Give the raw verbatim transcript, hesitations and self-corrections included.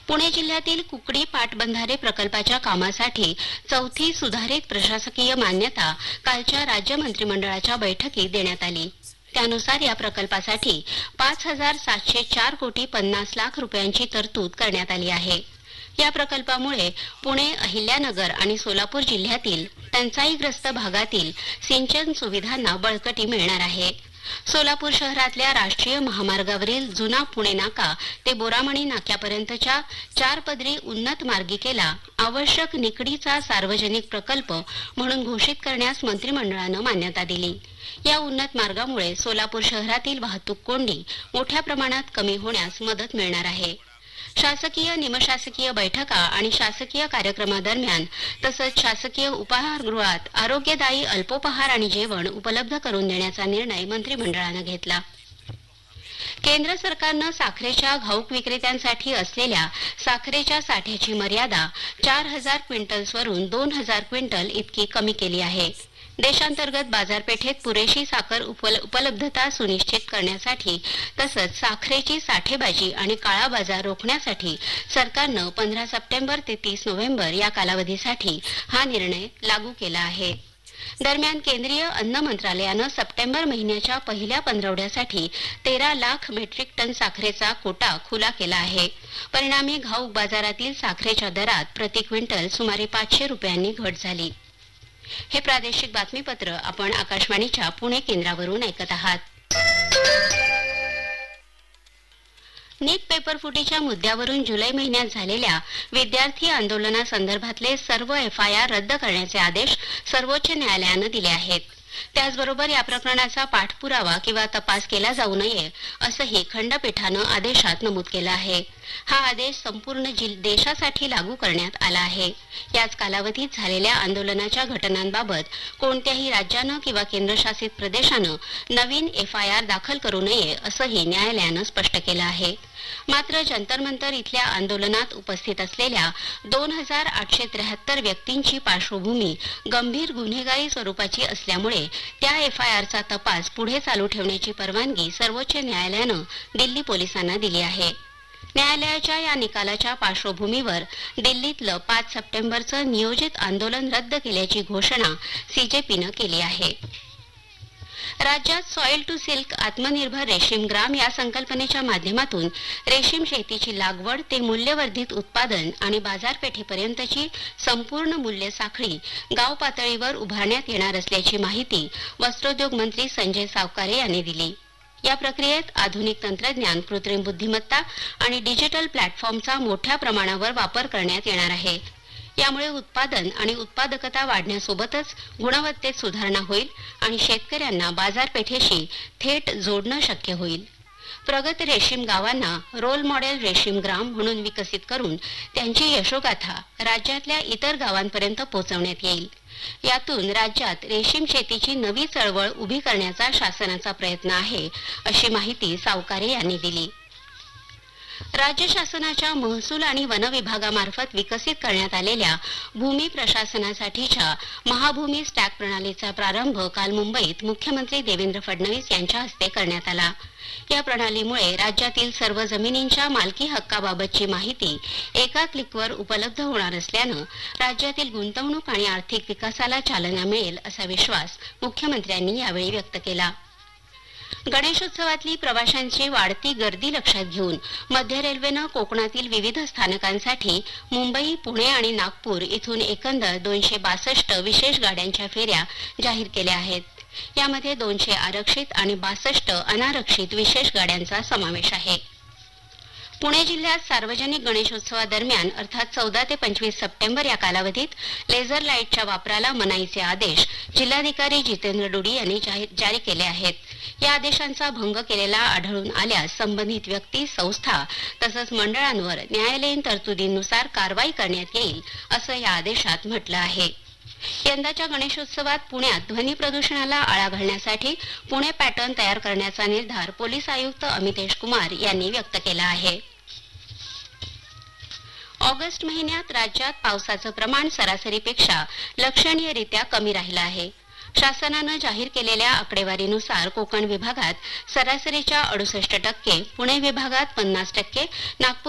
पुणे जिल्ह्यातील कुकडी पाटबंधारे प्रकल्पाच्या कामासाठी चौथी सुधारित प्रशासकीय मान्यता कालच्या राज्य मंत्रिमंडळाच्या बैठकीत देण्यात आली। त्यानुसार या प्रकल्पासाठी पाच हजार सातशे चार कोटी पन्नास लाख रुपयांची तरतूद करण्यात आली आहे। या प्रकल्पामुळे पुणे, अहिल्यानगर आणि सोलापूर जिल्ह्यातील टंचाईग्रस्त भागातील सिंचन सुविधांना बळकटी मिळणार आहे। सोलापूर शहरातल्या राष्ट्रीय महामार्गावरील जुना पुणे नाका ते बोरामणी नाक्यापर्यंतच्या चार पदरी उन्नत मार्गिकेला आवश्यक निकडीचा सार्वजनिक प्रकल्प म्हणून घोषित करण्यास मंत्रिमंडळानं मान्यता दिली। या उन्नत मार्गामुळे सोलापूर शहरातील वाहतूक कोंडी मोठ्या प्रमाणात कमी होण्यास मदत मिळणार आहे। शासकीय, निमशासकीय बैठका आणि शासकीय कार्यक्रमादरम्यान तसंच शासकीय उपाहारगृहात आरोग्यदायी अल्पोपहार आणि जेवण उपलब्ध करून देण्याचा निर्णय मंत्रिमंडळानं घेतला। केंद्र सरकारनं साखरेच्या घाऊक विक्रेत्यांसाठी असलेल्या साखरेच्या साठ्याची मर्यादा चार हजार क्विंटल्सवरून दोन हजार क्विंटल इतकी कमी केली आहे। देशांतर्गत बाजारपेठेत पुरेशी साखर उपलब्धता सुनिश्चित करण्यासाठी तसंच साखरेची साठेबाजी आणि काळा बाजार रोखण्यासाठी सरकारनं पंधरा सप्टेंबर ते तीस नोव्हेंबर या कालावधीसाठी हा निर्णय लागू केला आहे। दरम्यान केंद्रीय अन्न मंत्रालयानं सप्टेंबर महिन्याच्या पहिल्या पंधरवड्यासाठी तेरा लाख मेट्रिक टन साखरेचा कोटा खुला केला आहे। परिणामी घाऊक बाजारातील साखरेच्या दरात प्रति क्विंटल सुमारे पाचशे रुपयांनी घट झाली। हे प्रादेशिक बातमीपत्र आपण आकाशवाणीच्या पुणे केंद्रावरून ऐकत आहात। नीट पेपर फुटीच्या मुद्द्यावरून जुलै महिन्यात झालेल्या विद्यार्थी आंदोलनासंदर्भातले सर्व एफ आय आर रद्द करण्याचे आदेश सर्वोच्च न्यायालयानं दिले आहेत। त्याचबरोबर या प्रकरणाचा पाठपुरावा किंवा तपास केला जाऊ नये असंही खंडपीठानं आदेशात नमूद केलं आहे। हा आदेश संपूर्ण देशासाठी लागू करण्यात आला आहे। याच कालावधीत झालेल्या आंदोलनाच्या घटनांबाबत कोणत्याही राज्यानं किंवा केंद्रशासित प्रदेशानं नवीन एफ आय आर दाखल करू नये असंही न्यायालयानं स्पष्ट केलं आहे। मात्र जंतर मंतर इथल्या आंदोलनात उपस्थित असलेल्या दोन हजार आठशे त्र्याहत्तर व्यक्तींची पार्श्वभूमी गंभीर गुन्हेगारी स्वरूपाची असल्यामुळे त्या एफ आय आरचा तपास पुढे चालू ठेवण्याची परवानगी सर्वोच्च न्यायालयानं दिल्ली पोलिसांना दिली आहे। न्यायालयाच्या या निकालाच्या पार्श्वभूमीवर दिल्लीतलं पाच सप्टेंबरचं नियोजित आंदोलन रद्द केल्याची घोषणा सीजेपीनं केली आहे। राज्यात सॉइल टू सिल्क आत्मनिर्भर रेशीम ग्राम या संकल्पनेच्या माध्यमातून रेशीम शेतीची लागवड ते मूल्यवर्धित उत्पादन आणि बाजारपेठेपर्यंतची संपूर्ण मूल्य साखळी गाव पातळीवर उभारण्यात येणार असल्याची माहिती वस्त्रोद्योग मंत्री संजय सावकारे यांनी दिली। या प्रक्रियेत आधुनिक तंत्रज्ञान, कृत्रिम बुद्धिमत्ता आणि डिजिटल प्लॅटफॉर्मचा मोठ्या प्रमाणावर वापर करण्यात येणार आहे। यामुळे उत्पादन आणि उत्पादकता वाढण्यासोबतच गुणवत्तेत सुधारणा होईल आणि शेतकऱ्यांना बाजारपेठेशी थेट जोडणं शक्य होईल। प्रगत रेशीम गावांना रोल मॉडेल रेशीम ग्राम म्हणून विकसित करून त्यांची यशोगाथा राज्यातल्या इतर गावांपर्यंत पोहोचवण्यात येईल। यातून राज्यात रेशीम शेतीची नवी चळवळ उभी करण्याचा शासनाचा प्रयत्न आहे, अशी माहिती सावकारे यांनी दिली। राज्य शासनाच्या महसूल आणि वन विभागामार्फत विकसित करण्यात आलेल्या भूमी प्रशासनासाठीच्या महाभूमी स्टॅक प्रणालीचा प्रारंभ काल मुंबईत मुख्यमंत्री देवेंद्र फडणवीस यांच्या हस्ते करण्यात आला। या प्रणालीमुळे राज्यातील सर्व जमिनींच्या मालकी हक्काबाबतची माहिती एका क्लिकवर उपलब्ध होणार असल्यानं राज्यातील गुंतवणूक आणि आर्थिक विकासाला चालना मिळेल असा विश्वास मुख्यमंत्र्यांनी यावेळी व्यक्त केला। गणेशोत्सवातली प्रवाशांची वाढती गर्दी लक्षात घेऊन मध्य रेल्वेनं कोकणातील विविध स्थानकांसाठी मुंबई, पुणे आणि नागपूर इथून एकंदर दोनशे बासष्ट विशेष गाड्यांच्या फेऱ्या जाहीर केल्या आहेत। यामध्ये दोनशे आरक्षित आणि बासष्ट अनारक्षित विशेष गाड्यांचा समावेश आहे। पुणे जिल्ह्यात सार्वजनिक गणेशोत्सवादरम्यान अर्थात चौदा ते पंचवीस सप्टेंबर या कालावधीत लेझर लाईटच्या वापराला मनाईचे आदेश जिल्हाधिकारी जितेंद्र डुडी यांनी जारी केले आहेत। या आदेशांचा भंग केलेला आढळून आल्यास संबंधित व्यक्ती, संस्था तसंच मंडळांवर न्यायालयीन तरतुदींनुसार कारवाई करण्यात येईल असं या आदेशात म्हटलं आहे। यंदाच्या गणेशोत्सवात पुण्यात ध्वनी प्रदूषणाला आळा घालण्यासाठी पुणे पॅटर्न तयार करण्याचा निर्धार पोलीस आयुक्त अमितेश कुमार यांनी व्यक्त केला आहे। ऑगस्ट महिन्यात राज्यात पावसाचं प्रमाण सरासरीपेक्षा लक्षणीयरित्या कमी राहिलं आहे। शासनानं जाहीर केलेल्या आकडेवारीनुसार कोकण विभागात सरासरीच्या अडुसष्ट टक्के, पुणे विभागात पन्नास टक्के, नागपूर